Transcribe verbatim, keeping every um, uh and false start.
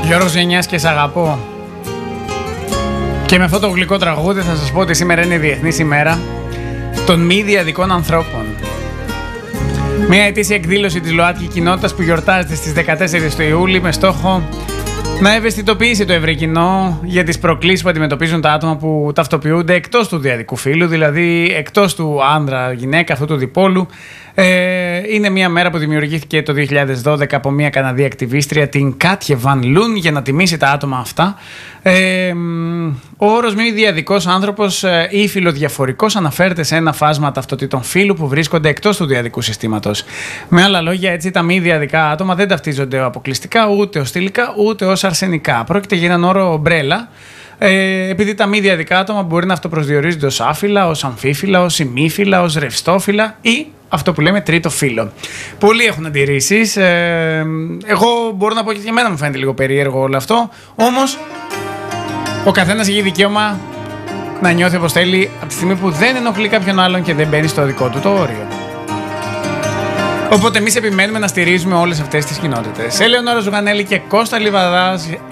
Γιώργος Γενιάς και σ' αγαπώ. Και με αυτό το γλυκό τραγούδι θα σας πω ότι σήμερα είναι η Διεθνής ημέρα των μη διαδικών ανθρώπων. Μια ετήσια εκδήλωση της ΛΟΑΤΚΙ κοινότητας που γιορτάζεται στις δεκατέσσερις του Ιούλη με στόχο να ευαισθητοποιήσει το ευρύ κοινό για τις προκλήσεις που αντιμετωπίζουν τα άτομα που ταυτοποιούνται εκτός του διαδικού φύλου, δηλαδή εκτός του άνδρα-γυναίκα, αυτού του διπόλου. Ε, είναι μια μέρα που δημιουργήθηκε το δύο χιλιάδες δώδεκα από μια Καναδή ακτιβίστρια, την Κάτια Βαν Λουν, για να τιμήσει τα άτομα αυτά. Ε, ο όρος μη διαδικός άνθρωπος ή φυλοδιαφορικός αναφέρεται σε ένα φάσμα ταυτοτήτων φύλου που βρίσκονται εκτός του διαδικού συστήματος. Με άλλα λόγια, έτσι, τα μη διαδικά άτομα δεν ταυτίζονται αποκλειστικά ούτε ως θηλυκά ούτε ως αρσενικά. Πρόκειται για έναν όρο ομπρέλα. Ε, επειδή τα μη διαδικά άτομα μπορεί να αυτοπροσδιορίζονται ως άφυλα, ως αμφίφυλα, ως ημίφυλα, ως ρευστόφυλα ή αυτό που λέμε τρίτο φύλο. Πολλοί έχουν αντιρρήσεις. Ε, εγώ μπορώ να πω και για μένα μου φαίνεται λίγο περίεργο όλο αυτό. Όμως ο καθένας έχει δικαίωμα να νιώθει όπως θέλει από τη στιγμή που δεν ενοχλεί κάποιον άλλον και δεν μπαίνει στο δικό του το όριο. Οπότε εμείς επιμένουμε να στηρίζουμε όλες αυτές τις κοινότητες. Ελεονόρα Ζουγανέλη και Κώστα Λιβαδάς